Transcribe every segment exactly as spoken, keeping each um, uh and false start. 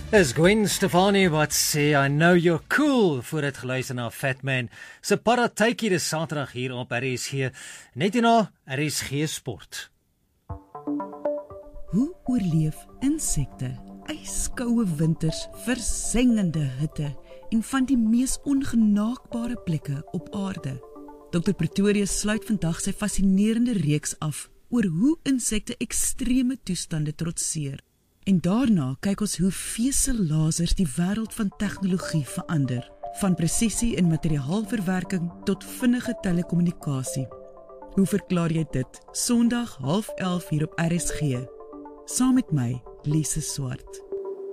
Is Gwen Stefani wat sê, I know you're cool, voor het geluister na Fatman. Se partytjie dis Saterdag hier op R S G, net hierna R S G Sport. Hoe oorleef insekte yskoue winters, versengende hitte en van die mees ongenaakbare plekke op aarde? dokter Pretorius sluit vandag sy fascinerende reeks af oor hoe insekte ekstreme toestande trotseer. En daarna kyk ons hoe vesellasers die wêreld van tegnologie verander, van presisie in materiaalverwerking tot vinnige telekommunikasie. Hoe verklaar jy dit? Sondag half elf hier op R S G. Saam met my, Lise Swart.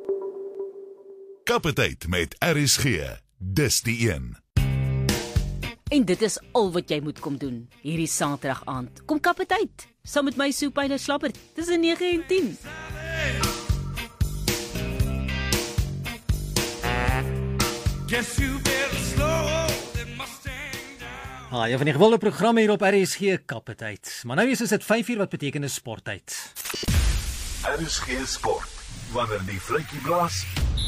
Kapiteit met R S G. Dis die een. En dit is al wat jy moet kom doen hierdie Saterdag aand. Kom kapiteit, saam met my Soepyne Slappert. Dis in nege en tien. Guess you better slow that Mustang down. Ah, ja, van die gewilde programme hier op R S G Kapiteit. Maar nou is dit vyf uur wat beteken is sporttyd. R S G Sport. Wanneer die vletjie blaas,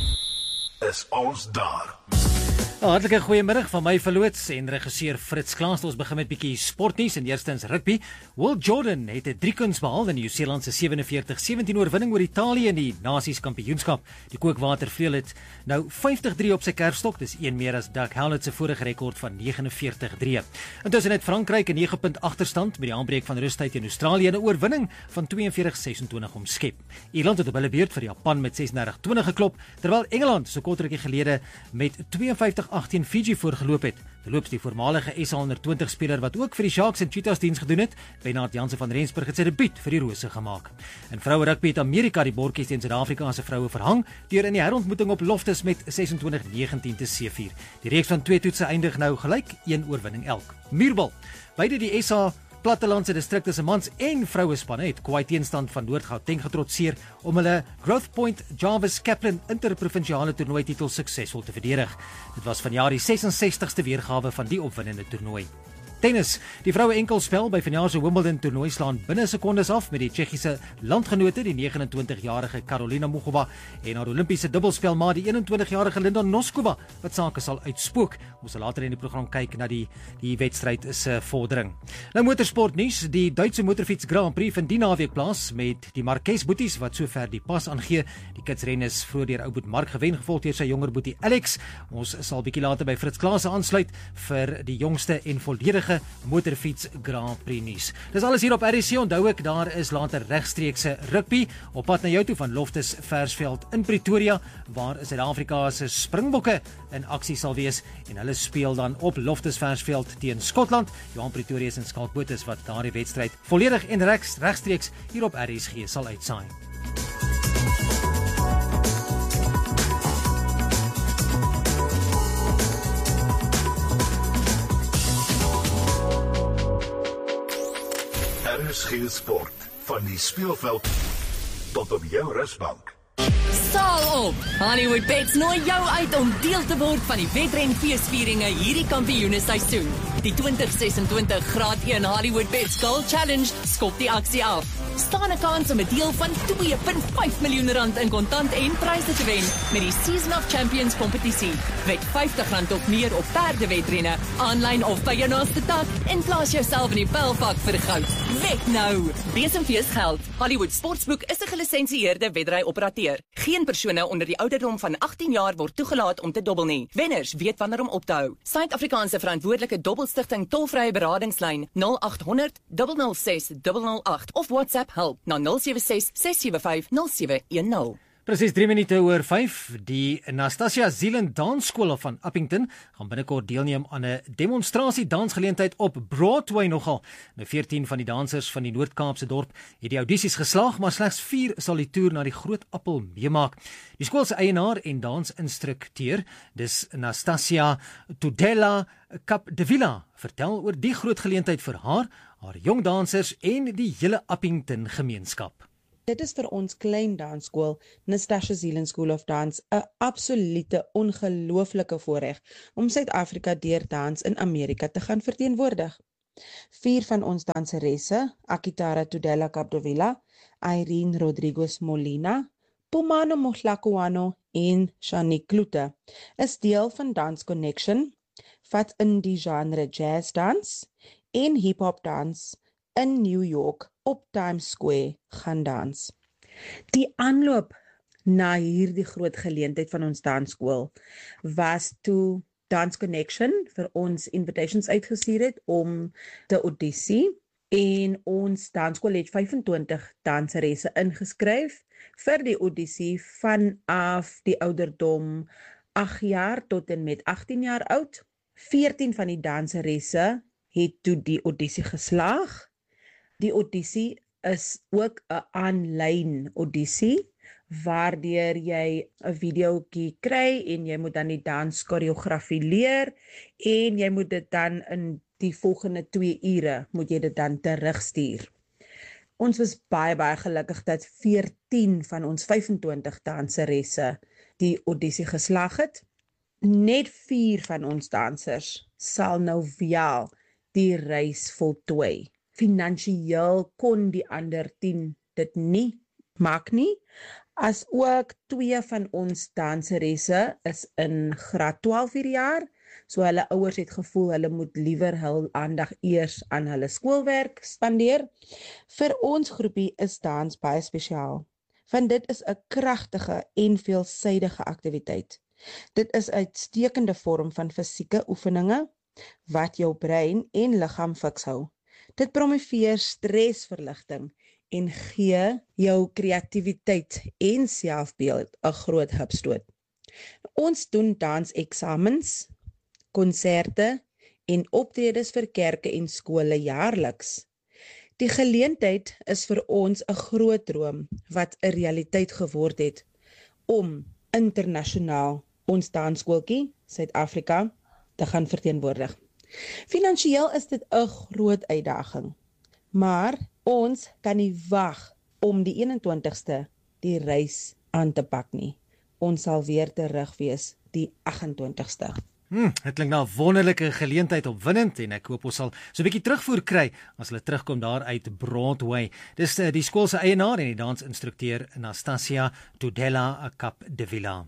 is ons daar. Nou, hartlike goeiemiddag van my verloots en regisseur Fritz Klaas. Ons begin met bietjie sportnuus en eerstens rugby. Will Jordan het 'n driekuns behaal in die Nieu-Seeland se sewe en veertig sewentien oorwinning oor Italië in die Nasies Kampioenskap. Die kookwatervleuel het nou vyftig drie op sy kerfstok, dis een meer as Doug Howlett se vorige rekord van vyf nege drie. Intussen het Frankryk 'n nege punt agterstand met die aanbreek van rustyd in Australië en 'n oorwinning van twee en veertig sesentwintig omskep. Ierland het op hulle beurt vir Japan met ses en dertig twintig geklop, terwyl Engeland so kort rukkie gelede met twee en vyftig agt teen Fiji voorgeloop het. Terloops die voormalige S A onder twintig speler wat ook vir die Sharks en Cheetahs diens gedoen het, Bernard Jansen van Rensburg het sy debuut vir die Rose gemaak. In vroue rugby het Amerika die bordjies teen Suid-Afrika se vroue verhang deur in die herontmoeting op Loftus met sesentwintig negentien te seëvier. Die reeks van twee toetse eindig nou gelyk, een oorwinning elk. Muurbal. Beide die S A Plattelandse distrikte se mans en vroue spanne het kwaai teenstand van Noord-Gauteng getrotseer om hulle Growth Point Jarvis Kaplan interprovinsiale toernooi titel suksesvol te verdedig. Dit was vanjaar die ses en sestigste weergawe van die opwindende toernooi. Tennis. Die vroue enkelspel by vanjaar se Wimbledon toernooi slaan binne sekondes af met die Tsjechiese landgenote, die negenentwintigjarige Karolina Muchova en haar Olimpiese dubbelspel maar die eenentwintigjarige Linda Noskova wat sake sal uitspook. Ons sal later in die program kyk na die die wedstryd se vordering. Nou motorsport nuus, die Duitse motorfiets Grand Prix vind die naweek plaas met die Marquez boeties wat sover die pas aangee. Die kitsren is vroeër deur ou boet Mark gewen, gevolg deur sy jonger boetie Alex. Ons sal bietjie later by Fritz Klaas aansluit vir die jongste en volledige motorfiets Grand Prix nuus. Dis alles hier op R S C. Onthou ek, daar is later regstreekse rugby op pad na jou toe van Loftus Versveld in Pretoria, waar Suid-Afrika se Springbokke in aksie sal wees en hulle speel dan op Loftus Versveld teen Skotland. Johan Pretorius en Skalk Botes wat daardie wedstryd volledig en regstreeks hier op R S G sal uitsaai. R S G Sport, van die speelveld tot op jou rusbank. Saal op! Hollywood Bets nooi jou uit om deel te word van die wedren feesvieringe hierdie kampioene seisoen. Die twintig sesentwintig graad een Hollywood Bets Gold Challenge skop die aksie af. Staan 'n kans om 'n deel van twee komma vyf miljoen rand in kontant en pryse te wen met die Season of Champions kompetisie. Wed vyftig rand of meer op perdewedrenne, aanlyn of by jou naaste tak en plaas jouself in die pylvak vir goud. Wed nou! Besemfees geld. Hollywood Sportsbook is 'n gelisensieerde wedry-operateur. Geen persone onder die ouderdom van agttien jaar word toegelaat om te dobbel nie. Wenners weet wanneer om op te hou. Suid-Afrikaanse verantwoordelike dobbelstigting tolvrye beradingslyn nul agt honderd nul nul ses nul nul agt of WhatsApp help na nul sewe ses ses sewe vyf nul sewe een nul. Presies drie minute oor vyf. Die Anastasia Zealand Dansskool van Uppington gaan binnekort deelneem aan 'n demonstrasie dansgeleentheid op Broadway nogal. Nou veertien van die dansers van die Noord-Kaapse dorp het die audisies geslaag, maar slegs vier sal die toer na die Groot Appel meemaak. Die skool se eienaar en dansinstrukteur, dis Anastasia Tudela Capdevila, vertel oor die groot geleentheid vir haar, haar jong dansers en die hele Uppington gemeenskap. Dit is vir ons klein dansskool, Anastasia Zealand School of Dance, 'n absolute ongelooflike voorreg om Suid-Afrika deur dans in Amerika te gaan verteenwoordig. Vier van ons danseresse, Akitara Tudela Capdevila, Irene Rodriguez Molina, Pumano Mohlakuano en Shanique Kloete is deel van Dance Connection, wat in die genre jazz dans en hip-hop dans in New York op Times Square gaan dans. Die aanloop na hierdie groot geleentheid van ons dansskool was toe Dance Connection vir ons invitations uitgestuur het om te audisie en ons dansskool het vyf-en-twintig danseresse ingeskryf vir die audisie vanaf die ouderdom agt jaar tot en met agttien jaar oud. veertien van die danseresse het toe die audisie geslaag. Die audisie is ook 'n aanlyn audisie waardeur jy 'n videoetjie kry en jy moet dan die danskoreografie leer en jy moet dit dan in die volgende twee ure moet jy dit dan terugstuur. Ons was baie baie gelukkig dat veertien van ons vyf-en-twintig danseresse die audisie geslaag het. Net vier van ons dansers sal nou wel die reis voltooi. Finansieel kon die ander tien dit nie maak nie, as ook twee van ons danseresse is in graad twaalf hierdie jaar, so hulle ouers het gevoel hulle moet liewer hul aandag eers aan hulle skoolwerk spandeer. Vir ons groepie is dans baie spesiaal, want dit is 'n kragtige en veelsidige aktiwiteit. Dit is 'n uitstekende vorm van fisieke oefeninge wat jou brein en liggaam fiks hou. Dit promoveer stresverligting en gee jou kreatiwiteit en selfbeeld 'n groot hupstoot. Ons doen danseksamens, konserte en optredes vir kerke en skole jaarliks. Die geleentheid is vir ons 'n groot droom wat 'n realiteit geword het om internasionaal ons dansskooltjie Suid-Afrika te gaan verteenwoordig. Finansieel is dit 'n groot uitdaging, maar ons kan nie wag om die eenentwintigste die reis aan te pak nie. Ons sal weer terug wees die agt-en-twintigste. Hmm, dit klink na 'n wonderlike geleentheid opwindend en ek hoop ons sal so 'n bietjie terugvoer kry as hulle terugkom daar uit Broadway. Dis uh, die skool se eienaar en die dansinstrukteur Anastasia Tudela Capdevila.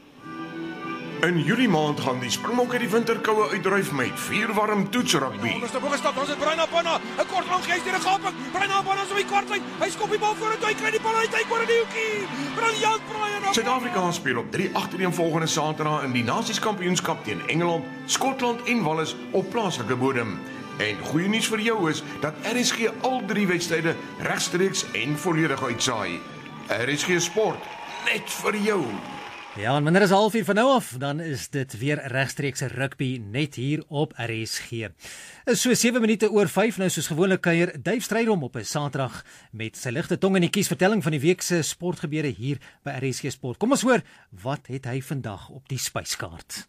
In Julie maand gaan die Springbokke die winterkoue uitdryf met vier warm toetsrugby. Ons het boegestap, ons het Bruina Panna, 'n kort lank gees deur die gaping. Bruina Panna is op die kwartlyn. Hy skop die bal vorentoe, hy kry die bal uit, hy kry die hoekie. Briljant Brian. Suid-Afrika speel op drie agtereenvolgende Saterdae in die Nasies-kampioenskap teen Engeland, Skotland en Wales op plaaslike bodem. En goeie nuus vir jou is dat R S G al drie wedstryde regstreeks en volledig uitsaai. R S G Sport, net vir jou. Ja, en wanneer is halfuur van nou af, dan is dit weer regstreekse rugby net hier op R S G. Is so sewe minute oor vyf, nou soos gewoonlik kuier Dave Strydom op 'n Saterdag met sy ligte tong in die kiesvertelling van die week se sportgebeure hier by R S G Sport. Kom ons hoor, wat het hy vandag op die spyskaart?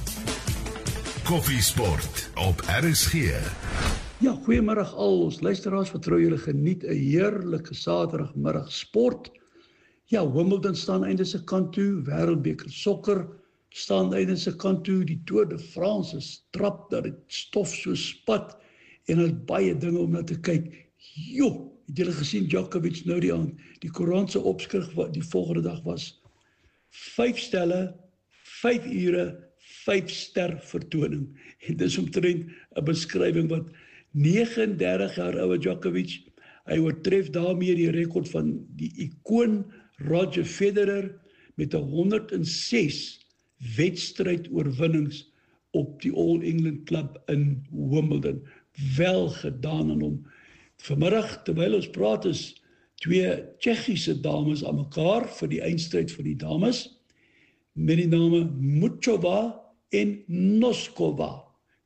Koffie Sport op R S G. Ja, goeiemôre al ons luisteraars, vertrou julle geniet 'n heerlike Saterdagmiddag sport. Ja, Wimbledon staan einde se kant toe, Wêreldbeker sokker staan einde se kant toe, die Tour de France is trap dat dit stof so spat en hulle het baie dinge om na te kyk. Jo, het julle gesien Djokovic nou die aan die koerant se opskrif wat die volgende dag was? Vyf stelle, vyf ure, vyf ster vertoning. En dis omtrent 'n beskrywing wat negenendertig jaar oude Djokovic, hy oortref daarmee die rekord van die ikoon Roger Federer met honderd en ses wedstrydoorwinnings op die All England Club in Wimbledon. Wel gedaan aan hom. Vanmiddag, terwyl ons praat, is twee Tsjechiese dames aan mekaar vir die eindstryd vir die dames, met die name Muchova en Noskova.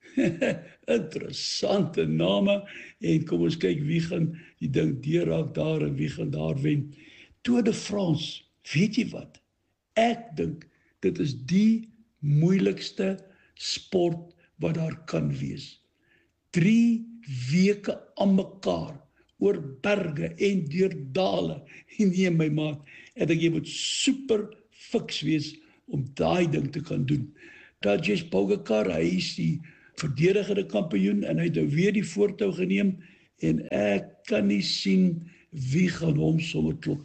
Interessante name, en kom ons kyk wie gaan die ding deurraak daar en wie gaan daar wen. Tour de France, weet jy wat? Ek dink dit is die moeilikste sport wat daar kan wees. Drie weke aan mekaar, oor berge en deur dale, en nee my maat, ek dink jy moet super fiks wees om daai ding te kan doen. Tadej Pogačar, hy is die verdedigende kampioen en hy het nou weer die voortou geneem en ek kan nie sien wie gaan hom sommer klop nie.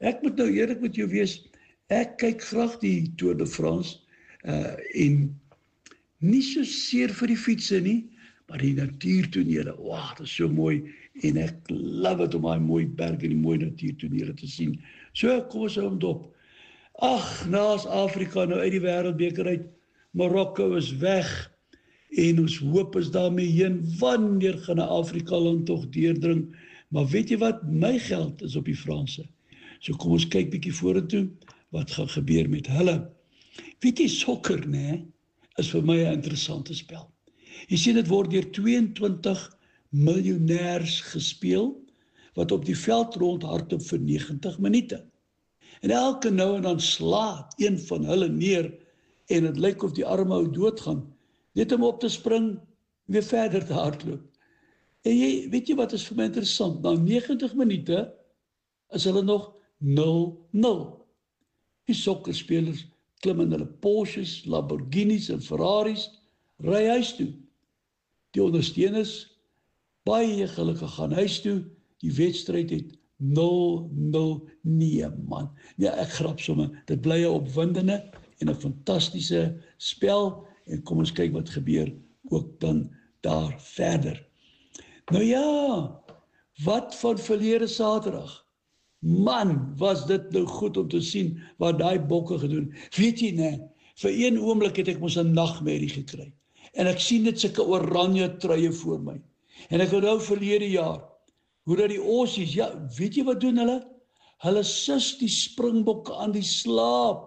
Ek moet nou eerlik met jou wees, ek kyk graag die Tour de France, uh, en nie so seer vir die fietsen nie, maar die natuurtonele, wauw, dat is so mooi, en ek love het om die mooi berge en die mooi natuurtonele te sien. So, kom ons hou hom dop. Ag, naas Afrika nou uit die wêreldbeker uit, Marokko is weg, en ons hoop is daarmee heen, wanneer gaan 'n Afrika land tog deurdring, maar weet jy wat, my geld is op die Franse. So kom ons kyk bietjie vorentoe, wat gaan gebeur met hulle. Weet jy, sokker, nee, is vir my 'n interessante spel. Jy sien, dit word deur tweeëntwintig miljonairs gespeel, wat op die veld rondhardloop vir negentig minute. En elke nou en dan slaat een van hulle neer, en het lyk of die arme ou doodgaan, net om op te spring, weer verder te hardloop. En jy, weet jy wat is vir my interessant, na negentig minute, is hulle nog nul nul. Die sokkerspelers klim in hulle Porsches, Lamborghinis en Ferraris, ry huis toe. Die ondersteuners, baie gelukkig gaan huis toe, die wedstryd het nul nul, nee man, nee ek grap sommer, dit bly 'n opwindende en 'n fantastiese spel, en kom ons kyk wat gebeur ook dan daar verder. Nou ja, wat van verlede Saterdag? Man, was dit nou goed om te sien wat daai bokke gedoen. Weet jy nee, vir een oomblik het ek mos 'n nagmerrie gekry. En ek sien dit sulke oranje truie voor my. En ek onthou verlede jaar, hoe dat die Aussies, ja, weet jy wat doen hulle? Hulle sus die Springbokke aan die slaap.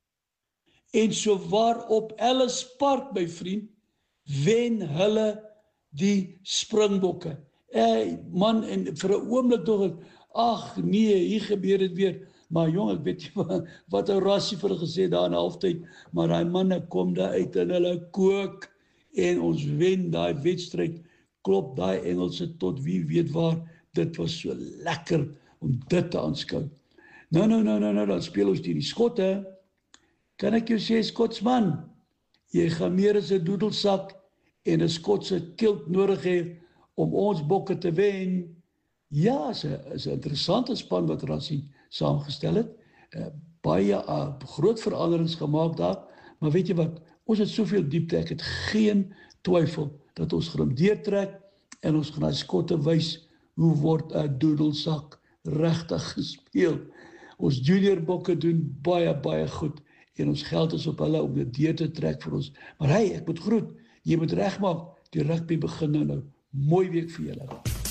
En so waar op Ellis Park, my vriend, wen hulle die Springbokke. Hey, man, en vir 'n oomblik dog ek, ag nee, hier gebeur dit weer. Maar jong, ek weet nie wat 'n rassie vir hulle gesê daar in halftyd, maar daai manne kom daar uit en hulle kook, en ons wen daai wedstryd, klop daai Engelse tot wie weet waar. Dit was so lekker om dit te aanskou. Nou, nou, nou, nou, nou, dan speel ons die, die Skotte. Kan ek jou sê, Skotsman, jy gaan meer as 'n doedelsak en 'n Skotse kilt nodig hê om ons bokke te wen. Ja, is 'n is 'n interessante span wat Rassie saamgestel het. Uh, baie uh, groot veranderings gemaak daar, maar weet jy wat, ons het soveel diepte, ek het geen twyfel dat ons gaan hom deurtrek en ons gaan die Skotte wys hoe word 'n doedelsak regtig gespeel. Ons junior bokke doen baie, baie goed en ons geld is op hulle om dit deur te trek vir ons. Maar hey, ek moet groet, jy moet regmaak, die rugby begin nou nou. Mooi week vir julle.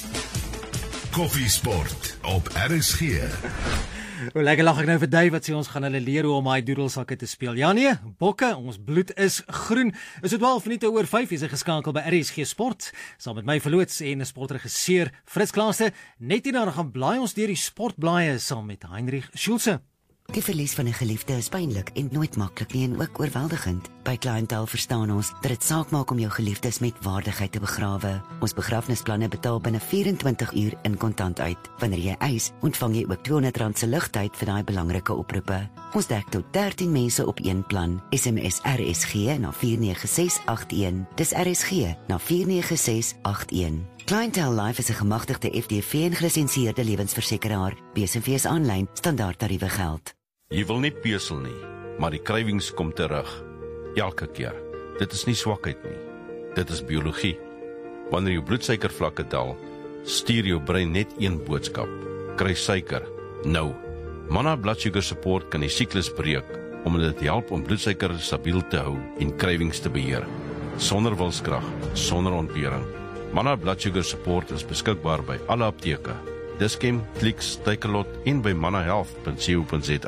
Koffie Sport op R S G. Hoe lekker lag ek nou vir Dave wat sê ons gaan hulle leer hoe om daai doedelsakke te speel. Ja nee, bokke, ons bloed is groen. Is dit twaalf minute oor vyf, is hy geskakel by R S G Sport, saam met my verloots en sportregisseur Fritz Klaaste. Net hierna gaan blaai ons deur die sportblaaie saam met Heinrich Schulze. Die verlies van 'n geliefde is pynlik en nooit maklik nie en ook oorweldigend. By Clientele verstaan ons dat dit saak maak om jou geliefdes met waardigheid te begrawe. Ons begrafnisplanne betaal binne vyf-en-twintig uur in kontant uit. Wanneer jy eis, ontvang jy ook tweehonderd rand se ligtyd vir daai belangrike oproepe. Ons dek tot dertien mense op een plan. S M S R S G na vier nege ses agt een. Dis R S G na vier nege ses agt een. Clientele Life is 'n gemagtigde F D V en gelisensieerde lewensversekeraar. B S V's aanlyn standaard tariewe geld. Jy wil nie pesel nie, maar die krywings kom terug. Elke keer. Dit is nie swakheid nie. Dit is biologie. Wanneer jou bloedsuikervlakke daal, stuur jou brein net een boodskap. Kry suiker. Nou. Mana Blood Sugar Support kan die siklus breek, omdat dit help om bloedsuiker stabiel te hou en krywings te beheer. Sonder wilskrag, sonder ontbering. Mana Blood Sugar Support is beskikbaar by alle apteke. Dis-Chem, Clicks, Takealot en by mana health punt co punt za.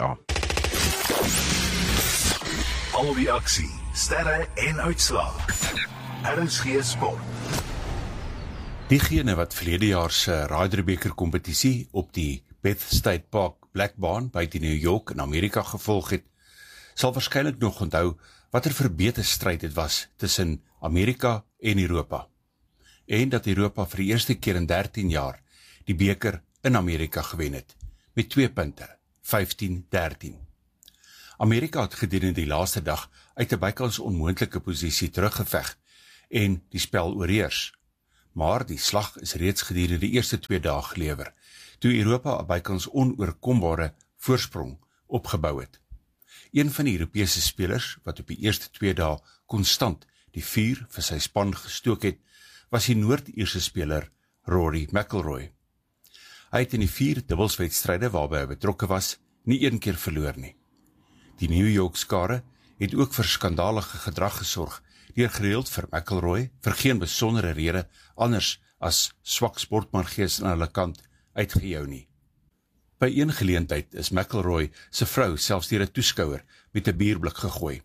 Al die aksie, sterre en uitslae. R S G Sport. Diegene wat verlede jaar se Ryder Beker kompetisie op die Beth State Park Blackbaan buite New York in Amerika gevolg het, sal waarskynlik nog onthou watter verbete stryd dit was tussen Amerika en Europa. En dat Europa vir die eerste keer in dertien jaar die beker in Amerika gewen het, met twee punte, vyftien dertien. Amerika het gedurende die laaste dag uit 'n bykans onmoontlike posisie teruggeveg en die spel oorheers. Maar die slag is reeds gedurende die eerste twee dae gelewer, toe Europa 'n bykans onoorkombare voorsprong opgebou het. Een van die Europese spelers wat op die eerste twee dae konstant die vuur vir sy span gestook het, was die Noord-Ierse speler Rory McIlroy. Hy het in die vier dubbelswedstryde waarby hy betrokke was, nie een keer verloor nie. Die New York skare het ook vir skandalige gedrag gesorg, deur gereeld vir McIlroy vir geen besondere rede anders as swak sportmangees aan hulle kant uitgejou nie. By een geleentheid is McIlroy se vrou selfs deur 'n toeskouer met 'n bierblik gegooi.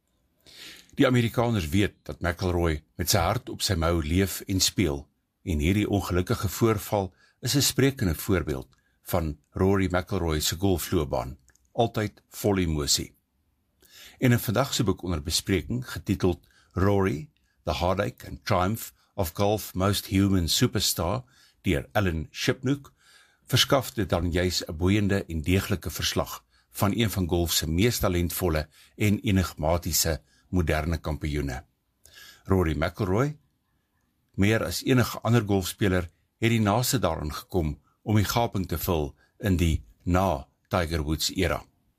Die Amerikaners weet dat McIlroy met sy hart op sy mou leef en speel, en hierdie ongelukkige voorval is 'n sprekende voorbeeld van Rory McIlroy se golfloopbaan, altyd vol emosie. In 'n vandag se boek onder bespreking, getiteld Rory, The Heartache and Triumph of Golf Most Human Superstar, deur Alan Shipnuck, verskaf dit dan juis 'n boeiende en deeglike verslag van een van golf se mees talentvolle en enigmatiese moderne kampioene. Rory McIlroy, meer as enige ander golfspeler, het die naaste daaraan gekom om die gaping te vul in die na-Tiger Woods era.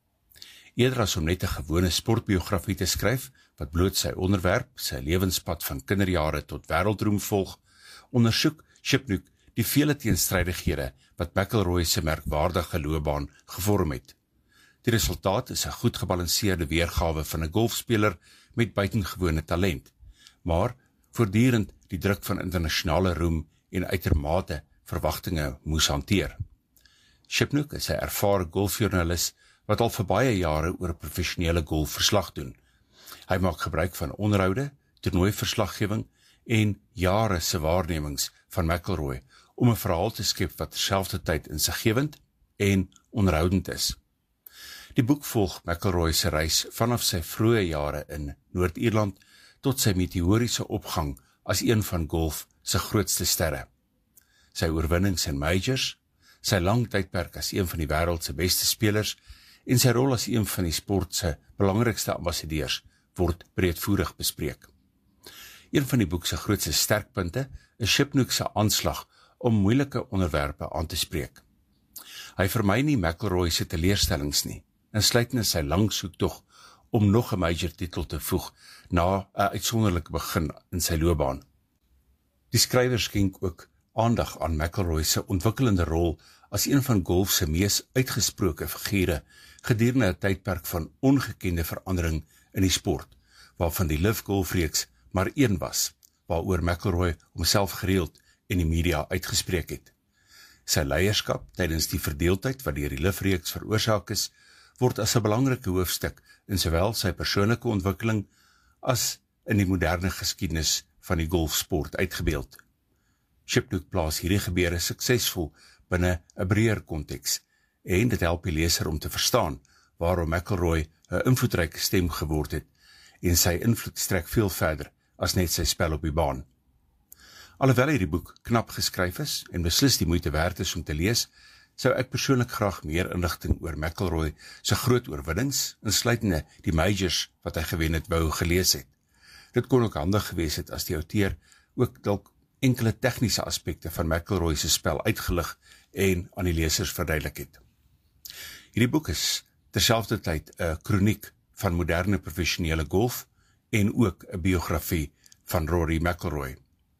Eerder as om net 'n gewone sportbiografie te skryf, wat bloot sy onderwerp, sy lewenspad van kinderjare tot wêreldroem volg, ondersoek Shipnuck die vele teenstrydighede wat McIlroy se merkwaardige loopbaan gevorm het. Die resultaat is 'n goed gebalanseerde weergawe van 'n golfspeler met buitengewone talent, maar voortdurend die druk van internasionale roem en uitermate verwagtinge moes hanteer. Shipnuck is 'n ervare golfjoernalis wat al vir baie jare oor professionele golf verslag doen. Hy maak gebruik van onderhoude, toernooiverslaggewing en jare se waarnemings van McIlroy om 'n verhaal te skep wat terselfdertyd insiggewend en onderhoudend is. Die boek volg McIlroy se reis vanaf sy vroeë jare in Noord-Ierland tot sy meteoriese opgang as een van golf se grootste sterre. Sy oorwinnings in majors, sy lang tydperk as een van die wêreld se beste spelers en sy rol as een van die sport se belangrikste ambassadeurs word breedvoerig bespreek. Een van die boek se grootste sterkpunte is Shipnuck se aanslag om moeilike onderwerpe aan te spreek. Hy vermy nie McIlroy se teleurstellings nie, insluitend sy lang soektog om nog 'n major titel te voeg na 'n uitsonderlike begin in sy loopbaan. Die skrywer skenk ook aandag aan McIlroy se ontwikkelende rol as een van golf se mees uitgesproke figure gedurende 'n tydperk van ongekende verandering in die sport, waarvan die Live Golfreeks maar een was, waaroor McIlroy homself gereeld in die media uitgespreek het. Sy leierskap tydens die verdeeldheid wat deur die Live reeks veroorsaak is, word as 'n belangrike hoofstuk in sowel sy persoonlike ontwikkeling as in die moderne geskiedenis van die golfsport uitgebeeld. Shipnuck plaas hierdie gebeure suksesvol binne 'n breër konteks en dit help die leser om te verstaan waarom McIlroy 'n invloedryke stem geword het en sy invloed strek veel verder as net sy spel op die baan. Alhoewel hierdie boek knap geskryf is en beslis die moeite werd is om te lees, sou ek persoonlik graag meer inligting oor McIlroy se groot oorwinnings, insluitende die majors wat hy gewen het, wou gelees het. Dit kon ook handig gewees het as die outeur ook dalk enkele tegniese aspekte van McIlroy se spel uitgelig en aan die lesers verduidelik het. Hierdie boek is terselfdertyd 'n kroniek van moderne professionele golf en ook 'n biografie van Rory McIlroy.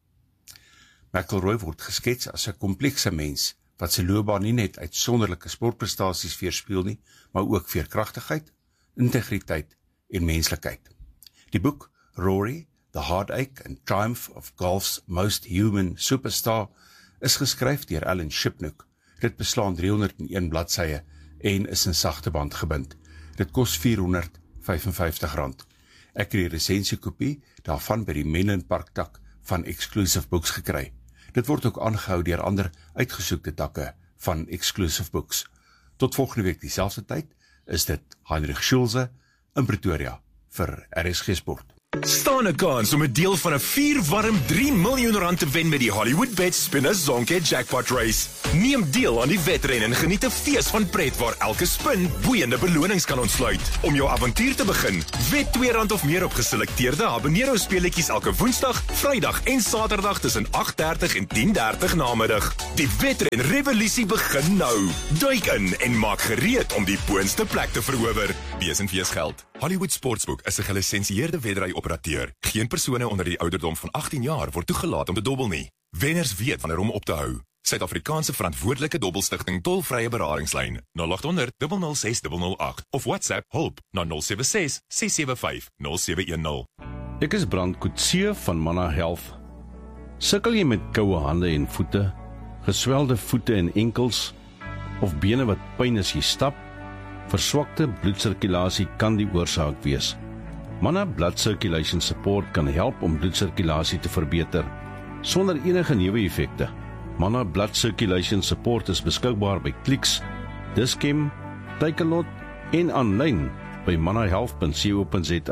McIlroy word geskets as 'n komplekse mens wat sy loopbaan nie net uitsonderlike sportprestasies weerspieël nie, maar ook veerkragtigheid, integriteit en menslikheid. Die boek Rory, The Heartache and Triumph of Golf's Most Human Superstar is geskryf deur Alan Shipnuck. Dit beslaan driehonderdeen bladsye en is in sagte band gebind. Dit kos vierhonderdvyfenvyftig rand. Ek het die resensiekopie daarvan by die Menlyn Park tak van Exclusive Books gekry. Dit word ook aangehou deur ander uitgesoekte takke van Exclusive Books. Tot volgende week dieselfde tyd is dit Heinrich Schulze in Pretoria vir R S G Sport. Staan 'n kans om 'n deel van 'n vier warm drie miljoen rand te wen met die Hollywood Bet Spinner Zonke Jackpot Race. Neem deel aan die wedren en geniet 'n fees van pret waar elke spin boeiende belonings kan ontsluit. Om jou avontuur te begin, wed twee rand of meer op geselekteerde habanero speletjies elke Woensdag, Vrydag en Saterdag tussen agt dertig en tien dertig namiddag. Die wedren revolusie begin nou. Duik in en maak gereed om die boonste plek te verower. Wees en wees geld. Hollywood Sportsbook is 'n gelisensieerde wedry-operateur. Geen persone onder die ouderdom van agttien jaar word toegelaat om te dobbel nie. Wenners weet wanneer om op te hou. Suid-Afrikaanse verantwoordelike dobbelstigting tolvrye beradingslyn nul agt honderd nul nul ses nul nul agt of WhatsApp hulp na nul sewe ses ses sewe vyf nul sewe een nul. Ek is Brand Coetzee van Manna Health. Sukkel jy met koue hande en voete, geswelde voete en enkels, of bene wat pyn as jy stap? Verswakte bloedsirkulasie kan die oorsaak wees. Manna Blood Circulation Support kan help om bloedsirkulasie te verbeter, sonder enige neeweffekte. Manna Blood Circulation Support is beskikbaar by Clicks, Dis-Chem, Takealot en aanlyn by manna health punt co punt za.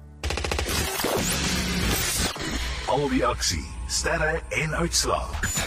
Al die aksie, sterre en uitslae.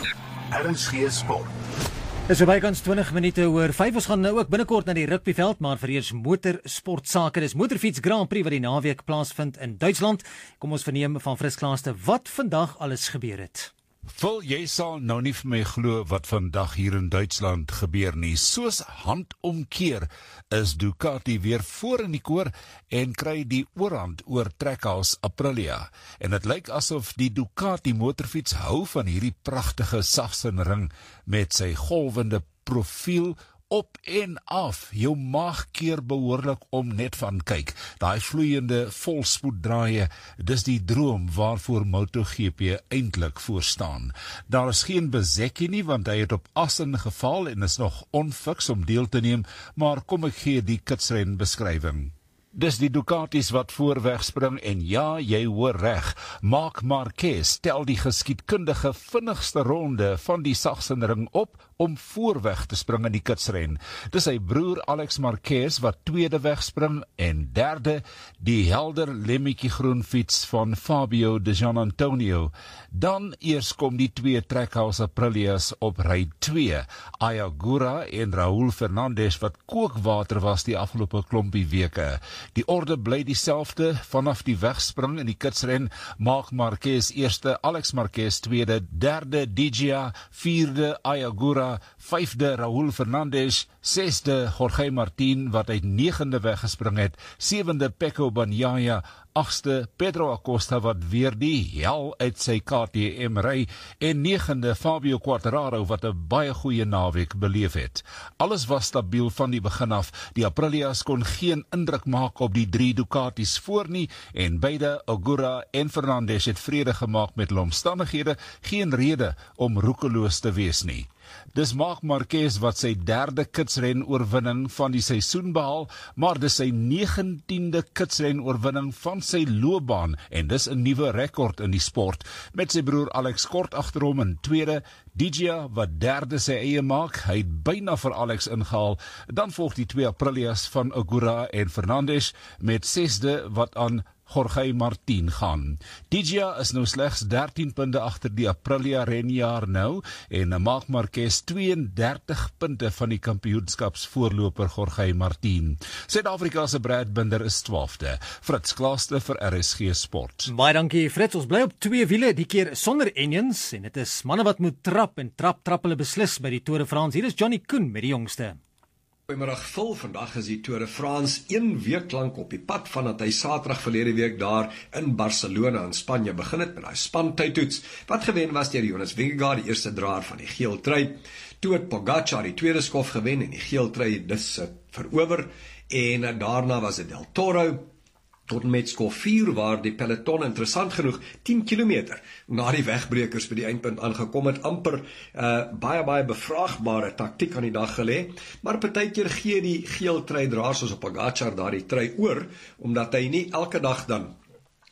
R S G Sport. Dis bykans twintig minute oor vyf. Ons gaan nou ook binnekort na die rugbyveld, maar vir eers motorsportsake. Dis Motorfiets Grand Prix wat die naweek plaasvind in Duitsland. Kom ons verneem van Fritz Klaaste wat vandag alles gebeur het. Vol, jy sal nou nie vir my glo wat vandag hier in Duitsland gebeur nie. Soos handomkeer is Ducati weer voor in die koor en kry die oorhand oor Trackhouse Aprilia. En het lyk asof die Ducati motorfiets hou van hierdie pragtige Sachsenring met sy golwende profiel op en af. Jou maag keer behoorlik om net van kyk. Daai vloeiende volspoeddraaie, dis die droom waarvoor MotoGP eintlik voorstaan. Daar is geen Bezzecchi nie, want hy het op Assen geval en is nog onfiks om deel te neem, maar kom ek gee die kitsren beskrywing. Dis die Ducatis wat voorweg spring en ja, jy hoor reg, Marc Marquez tel die geskiedkundige vinnigste ronde van die Sachsenring op om voorweg te spring in die kitsren. Dis sy broer Alex Marquez wat tweede wegspring en derde die helder lemmetjie groen fiets van Fabio de Gianantonio. Dan eers kom die twee Trackhouse Aprilias op ry twee, Ayagura en Raúl Fernandez wat kookwater was die afgelope klompie weke. Die orde bly dieselfde vanaf die wegspring in die kitsren, Marc Marquez eerste, Alex Marquez tweede, derde Digia, vierde Ayagura, vyfde Raúl Fernandez, sesde Jorge Martin wat uit negende weggespring het, sewende Pecco Bagnaia, agste Pedro Acosta wat weer die hel uit sy K T M ry en negende Fabio Quartararo wat 'n baie goeie naweek beleef het. Alles was stabiel van die begin af. Die Aprilias kon geen indruk maak op die drie Ducatis voor nie en beide Agura en Fernandez het vrede gemaak met hulle omstandighede, geen rede om roekeloos te wees nie. Dis Marc Marquez wat sy derde kitsren oorwinning van die seisoen behaal, maar dis sy negentiende kitsren oorwinning van sy loopbaan en dis 'n nuwe rekord in die sport, met sy broer Alex kort agter hom in tweede, Digia wat derde sy eie maak, hy het byna vir Alex ingehaal, dan volg die twee Aprilias van Agura en Fernandez met sesde wat aan Jorge Martin gaan. Digia is nou slegs dertien punte agter die Aprilia renjaar nou en Marc Marquez tweeëndertig punte van die kampioenskapsvoorloper Jorge Martin. Suid-Afrika se Brad Binder is twaalfde. Fritz Klaaste vir R S G Sport. Baie dankie Fritz, ons bly op twee wiele, die keer sonder engines en dit is manne wat moet trap en trap trap hulle beslis by die Tour de France. Hier is Johnny Koen met die jongste. Goeiemiddag Phil, vandag is die Tour de France een week lank op die pad vandat hy Saterdag verlede week daar in Barcelona in Spanje begin het met hy spantydtoets, wat gewen was deur Jonas Vingegaard, die eerste draer van die geel trui. Toe het Pogacar die tweede skof gewen en die geel trui dus verower en daarna was dit Del Toro tot en met skof vier waar die peloton interessant genoeg tien kilometer na die wegbrekers by die eindpunt aangekom het, amper uh, baie baie bevraagbare taktiek aan die dag gelê, maar partykeer gee die geel trui draers soos op Pogacar daar die trui oor, omdat hy nie elke dag dan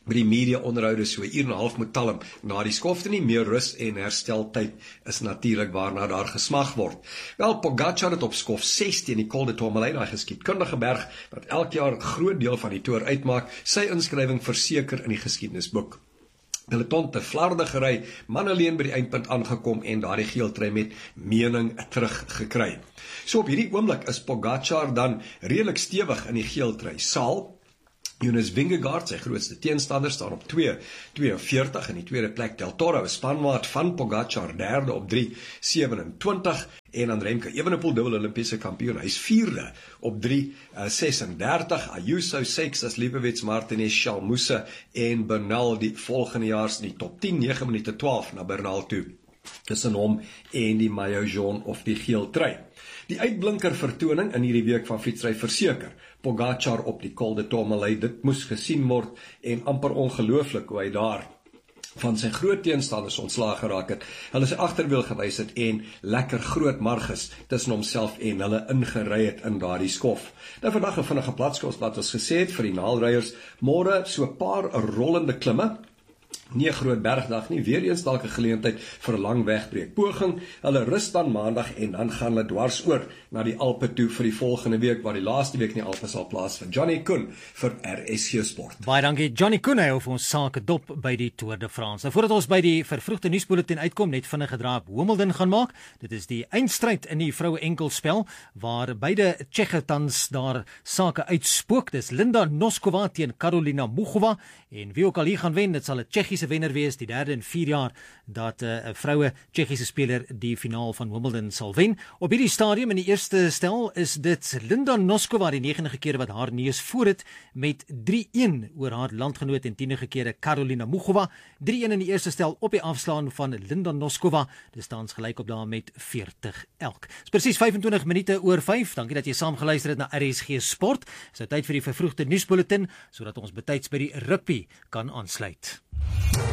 by die media onderhoude so 'n uur en 'n half moet talm na die skofte nie. Meer rus en hersteltyd is natuurlik waarna daar gesmag word. Wel, Pogačar het op skof ses teen die Col de Tourmalet, daai geskiedkundige berg wat elk jaar 'n groot deel van die toer uitmaak, sy inskrywing verseker in die geskiedenisboek. Peloton te Vlaarde gery, man alleen by die eindpunt aangekom en daardie geeltrui met mening teruggekry. So op hierdie oomblik is Pogačar dan redelik stewig in die geeltrui. Saal Jonas Vingegaard, sy grootste teenstander, staan op twee tweeënveertig, in die tweede plek Del Toro, 'n spanmaat van Pogačar, derde op drie sewenentwintig, en dan Remke Evenepoel, dubbel Olimpiese kampioen, hy is vierde op drie sesendertig, Ayuso, Seixas, Lipovic, Martinez, Chalmousse en Bernal, die volgende jaar in die top tien, nege minute twaalf na Bernal toe, tussen hom en die maillot jaune of die geel trui. Die uitblinker vertoning in hierdie week van fietsry verseker, Pogačar op die Col de Tourmalet, dit moes gesien word en amper ongelooflik hoe hy daar van sy groot teenstanders ontslaag geraak het, hulle sy agterwiel gewys het en lekker groot marges tussen homself en hulle ingery het in daardie skof. Nou vandag 'n vinnige platskof wat ons gesê het vir die naalryers, môre so 'n paar rollende klimme, nie 'n groot bergdag nie, weer eens dalk 'n geleentheid vir 'n lang wegbreek poging. Hulle rus dan maandag en dan gaan hulle dwars oor na die Alpe toe vir die volgende week, waar die laaste week in die Alpe sal plaasvind. Johnny Koen vir R S G Sport. Baie dankie Johnny Koen, hy hou vir ons sake dop by die Tour de France. Nou voordat ons by die vervroegde nuusbulletin uitkom, net vinnig gedraai op Wimbledon gaan maak. Dit is die eindstryd in die vroue enkelspel waar beide Tsjeche tans daar sake uitspook. Dis Linda Noskova teen Karolina Muchova, en wie ook al hier gaan wen, dit sal 'n Tsjechiese wenner wees, die derde in vier jaar dat 'n uh, vroue Tsjechiese speler die finaal van Wimbledon sal wen. Op hierdie stadium in die eerste stel is dit Linda Noskova, die negende keer wat haar neus voor het, met drie-een oor haar landgenoot en tiende keer Karolina Muchova. drie-een in die eerste stel op die afslaan van Linda Noskova. Dit staan gelyk op daar met veertig elk. Dis presies vyfentwintig minute oor vyf. Dankie dat jy saam geluister het na R S G Sport. Dis nou tyd vir die vervroegde nuusbulletin sodat ons betyds by die rugby kan aansluit.